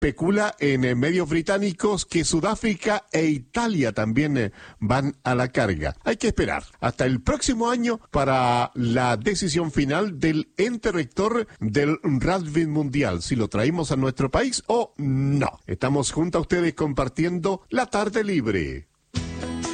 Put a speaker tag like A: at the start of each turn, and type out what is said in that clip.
A: especula en medios británicos que Sudáfrica e Italia también van a la carga. Hay que esperar hasta el próximo año para la decisión final del ente rector del rugby mundial, si lo traemos a nuestro país o no. Estamos junto a ustedes compartiendo la tarde libre.